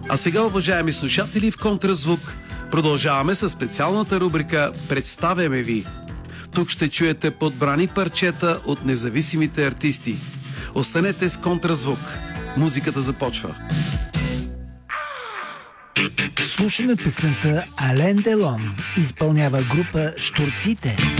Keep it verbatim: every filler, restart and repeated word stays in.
А сега, уважаеми слушатели, в Контразвук продължаваме със специалната рубрика «Представяме ви». Тук ще чуете подбрани парчета от независимите артисти. Останете с Контразвук. Музиката започва. Слушаме песента Ален Делон. Изпълнява група Щурците.